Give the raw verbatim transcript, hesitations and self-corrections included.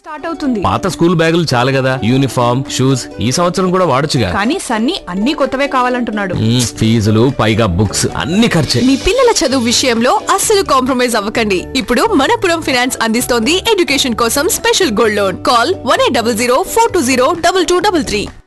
Start అవుతుంది. పాత school బ్యాగులు చాలు కదా, యూనిఫామ్ షూస్ ఈ సంవత్సరం కూడా వాడొచ్చుగా. కానీ సన్నీ అన్ని కొత్తవే కావాలంటున్నాడు. ఫీజులు పైగా బుక్స్ అన్ని ఖర్చే. మీ పిల్లల చదువు విషయంలో అస్సలు కాంప్రమైజ్ అవ్వకండి. ఇప్పుడు మనపురం ఫైనాన్స్ అందిస్తోంది ఎడ్యుకేషన్ కోసం special gold loan. Call one eight double zero four two zero double two double three.